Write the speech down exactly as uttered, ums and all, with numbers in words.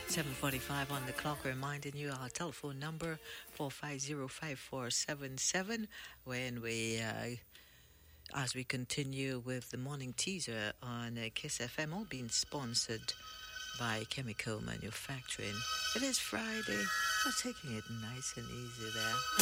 seven forty-five on the clock, reminding you our telephone number four five zero five four seven seven when we uh, as we continue with the morning teaser on uh, Kiss F M, all being sponsored by Chemical Manufacturing. It is Friday. We're taking it nice and easy there.